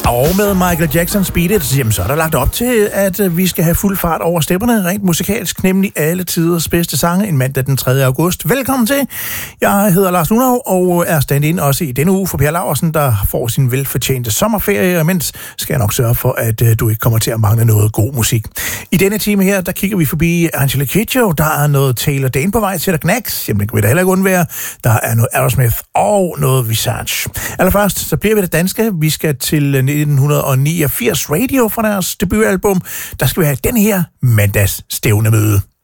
Og med Michael Jackson Beat It, jamen, så er der lagt op til, at vi skal have fuld fart over stepperne, rent musikalsk, nemlig alle tiders bedste sange, en mandag den 3. august. Velkommen til. Jeg hedder Lars Lunov og er stand-in også i denne uge for Per Laursen, der får sin velfortjente sommerferie, og mens skal jeg nok sørge for, at du ikke kommer til at mangle noget god musik. I denne time her, der kigger vi forbi Angela Kidjo, der er noget Taylor Dane på vej til at knacks, jamen det kan vi da heller ikke undvære. Der er noget Aerosmith og noget Visage. Allerførst, så bliver vi det danske. Vi skal til 1989 Radio fra deres debutalbum. Der skal vi have den her mandags stævnemøde.